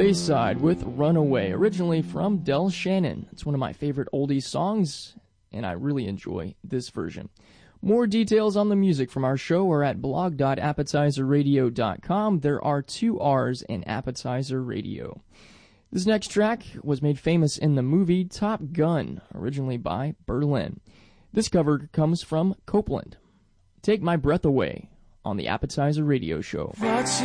Bayside with Runaway, originally from Del Shannon. It's one of my favorite oldies songs, and I really enjoy this version. More details on the music from our show are at blog.appetizerradio.com. There are 2 R's in Appetizer Radio. This next track was made famous in the movie Top Gun, originally by Berlin. This cover comes from Copeland. Take My Breath Away on the Appetizer Radio Show.